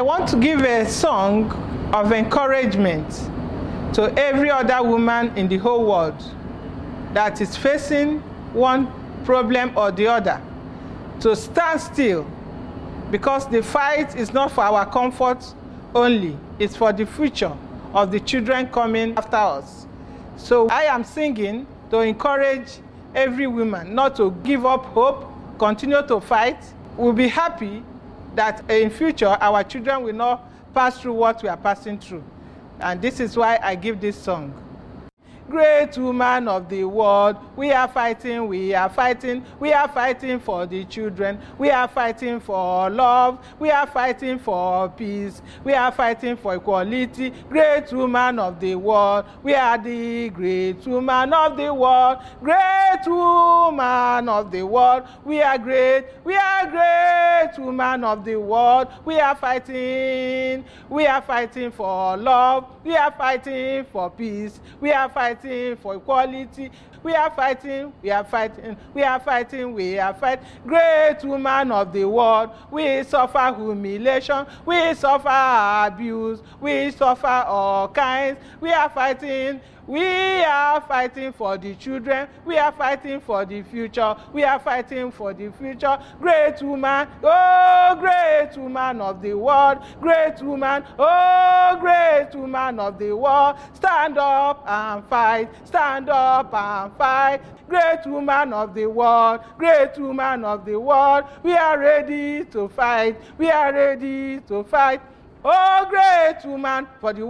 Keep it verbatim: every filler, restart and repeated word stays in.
want to give a song of encouragement to every other woman in the whole world that is facing one problem or the other, to stand still, because the fight is not for our comfort only, it's for the future of the children coming after us. So I am singing to encourage every woman not to give up hope, continue to fight. We'll be happy that in future our children will not pass through what we are passing through. And this is why I give this song. Great woman of the world, we are fighting, we are fighting, we are fighting for the children, we are fighting for love, we are fighting for peace, we are fighting for equality. Great woman of the world, we are the great woman of the world, great woman of the world, we are great, we are great woman of the world, we are fighting, we are fighting for love, we are fighting for peace, we are fighting for equality, we are fighting, we are fighting, we are fighting, we are fighting. Great woman of the world, we suffer humiliation, we suffer abuse, we suffer all kinds. We are fighting, we are fighting for the children, we are fighting for the future, we are fighting for the future. Great woman, oh great woman of the world, great woman, oh great woman of the world, stand up and fight, stand up and fight. Great woman of the world, great woman of the world, we are ready to fight, we are ready to fight. Oh great woman for the